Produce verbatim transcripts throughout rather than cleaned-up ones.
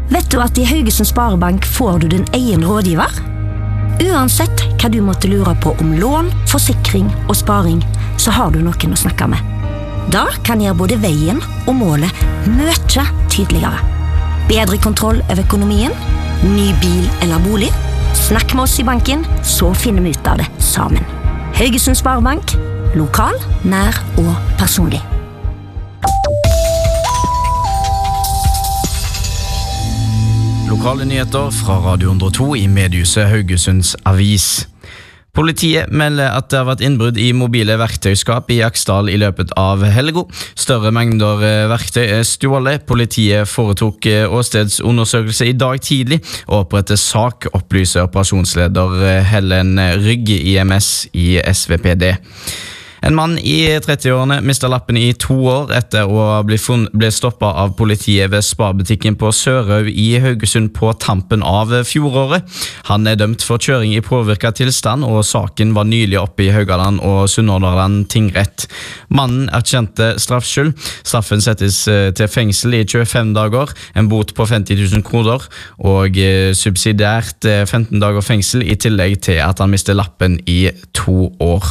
Vet du at i Haugesund Sparebank får du din egen rådgiver? Uansett hva du måtte lure på om lån, forsikring og sparing, så har du noen å snakke med. Da kan gjøre både veien og målet mye tydeligere. Bedre kontroll over økonomien, ny bil eller bolig. Snakk med oss i banken, så finner vi ut av det sammen. Haugesund Sparebank, lokal, nær og personlig. Lokale nyheter fra Radio hundre og to i mediehuset Haugesunds Avis. Politiet melder at det har vært innbrudd i mobile verktøyskap i Aksdal i løpet av helga. Større mengder verktøy er stjålet. Politiet foretok åstedsundersøkelse i dag tidlig og opprettet sak, opplyser operasjonsleder Helen Rygg i M S i S V P D. En mann i trettiårene mistet lappen i to år etter å bli funnet, ble stoppet av politiet ved sparbutikken på Sørøy i Haugesund på tampen av fjoråret. Han er dømt for kjøring i påvirket tilstand, og saken var nylig oppe i Haugaland og Sunnhordland tingrett. Mannen erkjente straffskyld. Straffen settes til fengsel i tjuefem dager, en bot på femti tusen kroner og subsidiært femten dager fengsel i tillegg til at han mistet lappen i to år.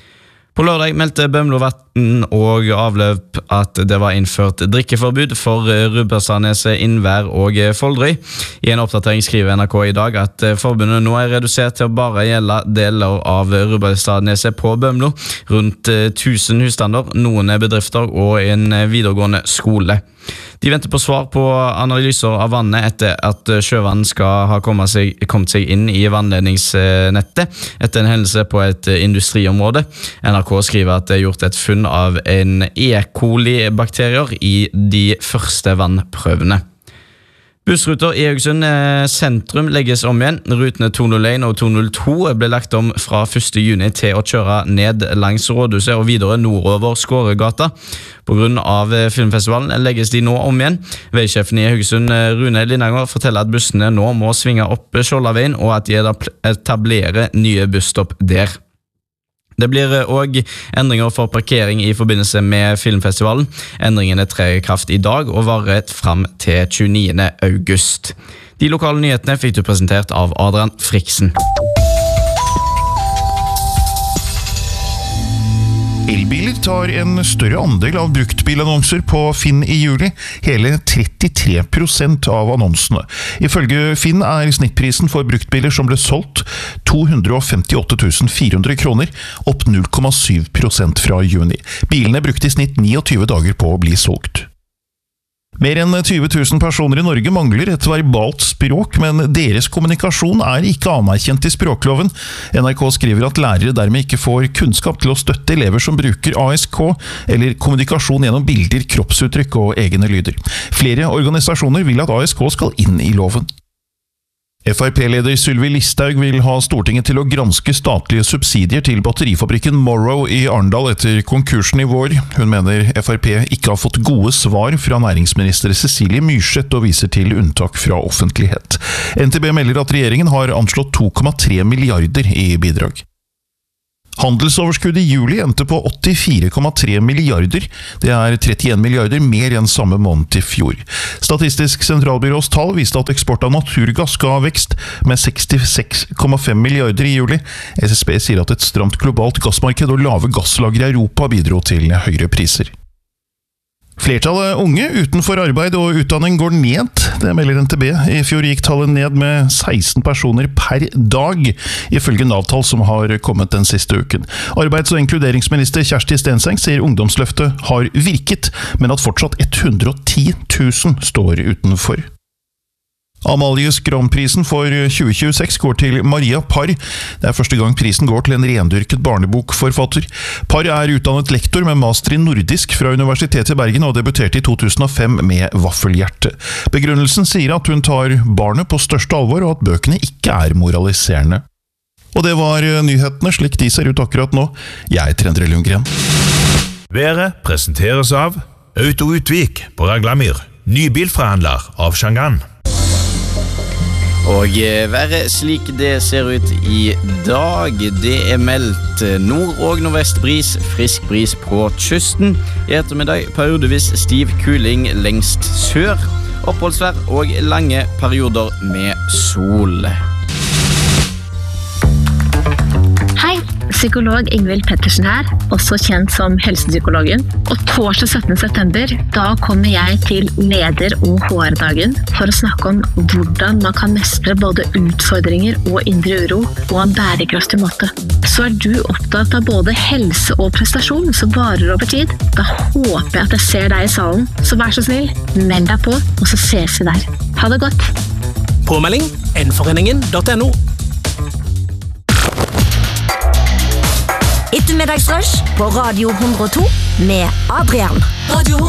På lørdag meldte Bømlo Vatn og Avløp at det var innført drikkeforbud for Rubbestadneset, Innvær og Foldrøy. I en oppdatering skriver N R K i dag at forbundet nå er redusert til å bare gjelde deler av Rubbestadneset på Bømlo, rundt tusen husstander, noen bedrifter og en videregående skole. De venter på svar på analyser av vannet etter at sjøvann skal ha kommet seg, kommet seg inn i vannledningsnettet etter en hendelse på et industriområde. N R K skriver at det er gjort et funn av en E. coli-bakterier i de første vannprøvene. Bussruter i Haugesund sentrum legges om igjen. Rutene to null en og to null to ble lagt om fra første juni til å kjøre ned langs Rådhuset og videre nordover Skåregata. På grunn av filmfestivalen legges de nå om igjen. Veisjefen i Haugesund, Rune Lindanger, forteller at bussene nå må svinge opp Skjoldaveien, og at de etablerer nye busstopp der. Det blir også endringer for parkering i forbindelse med filmfestivalen. Endringene trer i kraft i dag og varer frem til tjueniende august. De lokale nyhetene fikk du presentert av Adrian Friksen. Elbiler tar en større andel av bruktbilannonser på Finn i juli, hele trettitre prosent av annonsene. Ifølge Finn er snittprisen for bruktbiler som ble solgt to hundre femtiåtte tusen fire hundre kroner, opp null komma syv prosent fra juni. Bilene brukte i snitt tjueni dager på å bli solgt. Mer enn tjue tusen personer i Norge mangler et verbalt språk, men deres kommunikasjon er ikke anerkjent i språkloven. N R K skriver at lærere dermed ikke får kunnskap til å støtte elever som bruker A S K, eller kommunikasjon gjennom bilder, kroppsuttrykk og egne lyder. Flere organisasjoner vil at A S K skal inn i loven. F R P-leder Sylvi Listhaug vil ha Stortinget til å granske statlige subsidier til batterifabrikken Morrow i Arendal etter konkursen i vår. Hun mener F R P ikke har fått gode svar fra næringsminister Cecilie Myrseth og viser til unntak fra offentlighet. N T B melder at regjeringen har anslått to komma tre milliarder i bidrag. Handelsoverskudd i juli endte på åttifire komma tre milliarder. Det er trettien milliarder mer enn samme måned i fjor. Statistisk sentralbyrås tall viste at eksport av naturgass ga vekst med sekstiseks komma fem milliarder i juli. S S B sier at et stramt globalt gassmarked og lave gasslager i Europa bidro til høyere priser. Flertallet unge utenfor arbeid og utdanning går ned, det melder N T B. I fjor gikk tallet ned med seksten personer per dag, ifølge Nav-tall som har kommet den siste uken. Arbeids- og inkluderingsminister Kjersti Stenseng sier ungdomsløftet har virket, men at fortsatt hundre og ti tusen står utenfor. Amalies Grand-prisen for tjue tjueseks går til Maria Parr. Det er første gang prisen går til en rendyrket barnebokforfatter. Parr er utdannet lektor med master i nordisk fra Universitetet i Bergen og debuterte i to tusen og fem med Vaffelhjerte. Begrunnelsen sier at hun tar barnet på største alvor og at bøkene ikke er moraliserende. Og det var nyhetene slik de ser ut akkurat nå. Jeg heter Endre Lundgren. Været presenteres av Auto Utvik på Raglamyr, nybilforhandler av Shangan. Og været slik det ser ut i dag, det er meldt nord- og nordvestbris, frisk bris på kysten. I ettermiddag periodevis stiv kuling lengst sør. oppholdsvær og lange perioder med sol. Hei, psykolog Ingvild Pettersen her, også kjent som helsepsykologen. Og torsdag syttende september, da kommer jeg til leder- og H R-dagen for å snakke om hvordan man kan mestre både utfordringer og indre uro på en bærekraftig måte. Så er du opptatt av både helse og prestasjon som varer over tid, da håper jeg at jeg ser deg i salen. Så vær så snill, meld deg på, og så ses vi der. Ha det godt! Påmelding N-foreningen punktum no. Ettermiddagsrush på Radio hundre og to med Adrian. Radio